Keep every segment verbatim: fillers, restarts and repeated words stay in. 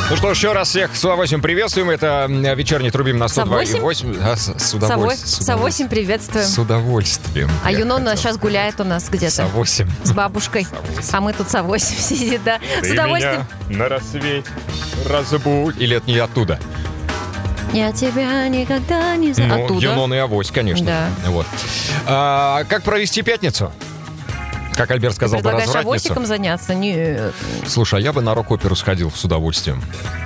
Ну что ж, еще раз всех с восемь приветствуем. Это вечерний трубим на сто два и восемь. А, с, с удовольствием. С восемь приветствуем. С удовольствием. А Юнона сейчас гуляет у нас где-то. С восемь. С бабушкой. А мы тут с восемь сидим, да. Ты с удовольствием. Меня на рассвете разбудь. Или это не оттуда? Я тебя никогда не знаю. Ну, Оттуда. Юнона и Авось, конечно. Да. Вот. А, как провести пятницу? Как Альберт сказал, бы развратницу. Авосиком заняться? Нет. Слушай, а я бы на рок-оперу сходил с удовольствием.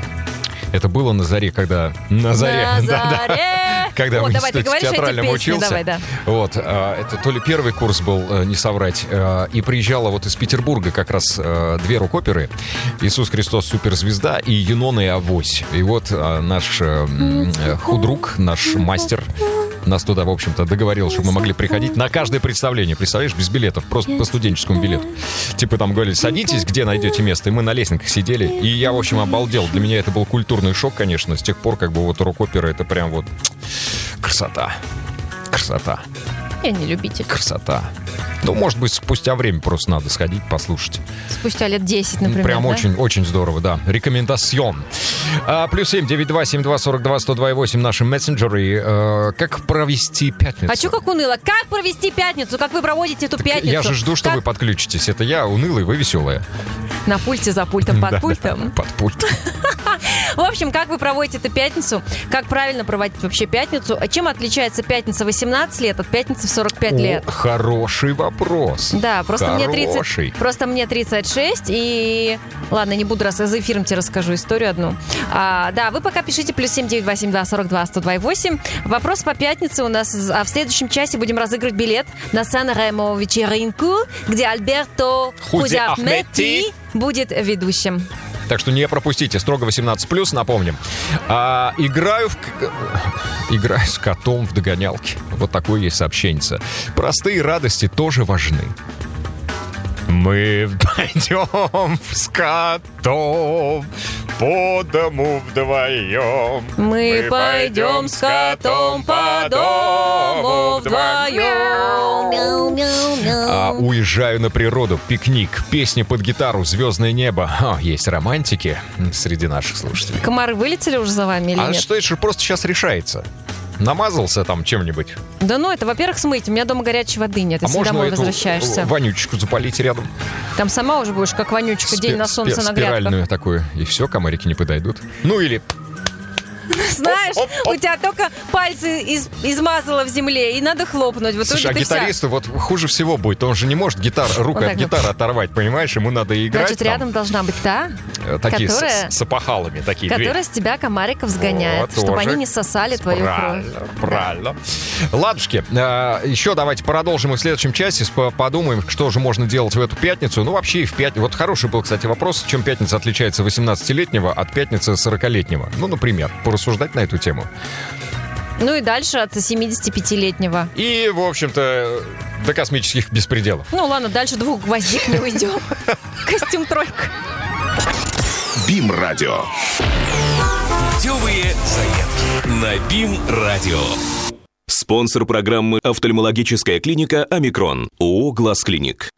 Это было на заре, когда... На заре. На да, заре. Да. Когда О, в давай, ты институте говоришь театральном эти песни, учился. давай, да. Вот, а, это то ли первый курс был, а, не соврать, а, и приезжала вот из Петербурга как раз а, две рок-оперы. «Иисус Христос суперзвезда» и «Юнона и Авось». И вот а, наш а, худрук, наш мастер нас туда, в общем-то, договорил, чтобы мы могли приходить на каждое представление. Представляешь, без билетов, просто по студенческому билету. Типа там говорили, садитесь, где найдете место. И мы на лестницах сидели. И я, в общем, обалдел. Для меня это был культурный шок, конечно. С тех пор, как бы, вот рок-опера, это прям вот красота. Красота. Я не любитель. Красота. Ну, может быть, спустя время просто надо сходить, послушать. Спустя лет десять, например, Прям да? очень, очень здорово, да. Рекомендацион. А, плюс семь девять два семь два сорок два сто два и восемь наши мессенджеры. А, как провести пятницу? А что как уныло? Как провести пятницу? Как вы проводите эту пятницу? Я же жду, что как... вы подключитесь. Это я унылый, вы веселая. На пульте, за пультом, под Да, пультом. да, под пультом. В общем, как вы проводите эту пятницу? Как правильно проводить вообще пятницу? А чем отличается пятница восемнадцать лет от пятницы в сорок пять лет? О, хороший вопрос. Да, просто хороший. мне тридцать, просто мне тридцать шесть, и... Ладно, не буду раз за эфиром тебе расскажу историю одну. А, да, вы пока пишите плюс семь девять два семь два сорок два сто два и восемь. Вопрос по пятнице у нас, а в следующем часе будем разыгрывать билет на Сан-Ремо вечеринку, где Альберто Хузиахметти будет ведущим. Так что не пропустите, строго восемнадцать плюс, напомним. А, играю в... Играю с котом в догонялки. Вот такое есть сообщение. Простые радости тоже важны. Мы пойдем с котом по дому вдвоем. Мы, Мы пойдем с котом по дому вдвоем. А, уезжаю на природу, пикник, песни под гитару, звездное небо. О, есть романтики среди наших слушателей. Комары вылетели уже за вами или а нет? А что это же просто сейчас решается? Намазался там чем-нибудь? Да ну, это, во-первых, смыть. У меня дома горячей воды нет, а если домой эту возвращаешься. вонючку запалить рядом? Там сама уже будешь, как вонючка, Спи- день на солнце спи- на грядках. Спиральную такую, и все, комарики не подойдут. Ну или... Знаешь, оп, оп, оп. у тебя только пальцы из, измазало в земле, и надо хлопнуть. В Слушай, а итоге ты вся... гитаристу вот хуже всего будет. Он же не может гитар, рукой Вот от так гитары оторвать, понимаешь? Ему надо играть. Значит, там, рядом должна быть та, э, такие которая, с, с опахалами. Такие которая две. с тебя комариков сгоняет, Вот, чтобы тоже. они не сосали твою Правильно, кровь. правильно. Ладушки, э, еще давайте продолжим и в следующем часе по- подумаем, что же можно делать в эту пятницу. Ну, вообще, и в пятницу. Вот хороший был, кстати, вопрос, чем пятница отличается восемнадцатилетнего от пятницы сорокалетнего. Ну, например, порассуждать на эту тему. Ну и дальше от семидесятипятилетнего. И, в общем-то, до космических беспределов. Ну ладно, дальше двух гвоздик не уйдем. Костюм тройка. БИМ-радио. Путевые заметки на БИМ-радио. Спонсор программы «Офтальмологическая клиника Омикрон» ООО «Глаз Клиник».